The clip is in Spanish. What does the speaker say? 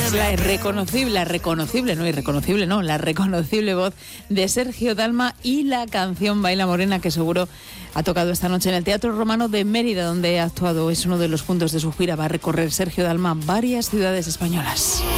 La reconocible voz de Sergio Dalma y la canción Baila Morena, que seguro ha tocado esta noche en el Teatro Romano de Mérida, donde ha actuado. Es uno de los puntos de su gira. Va a recorrer Sergio Dalma varias ciudades españolas.